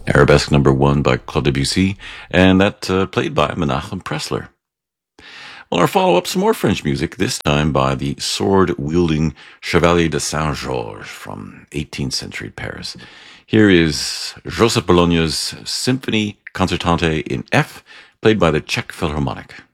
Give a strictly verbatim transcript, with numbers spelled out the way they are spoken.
Arabesque number one by Claude Debussy, and that uh, played by Menachem Pressler. Well, our follow-up, some more French music, this time by the sword-wielding Chevalier de Saint-Georges from eighteenth century Paris. Here is Joseph Bologna's Symphony Concertante in F, played by the Czech Philharmonic.